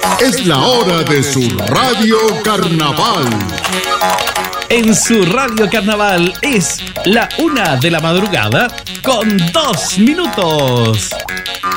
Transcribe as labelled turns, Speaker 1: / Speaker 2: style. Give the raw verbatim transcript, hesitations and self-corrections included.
Speaker 1: Es la hora de su Radio Carnaval.
Speaker 2: En su Radio Carnaval es la una de la madrugada con dos minutos.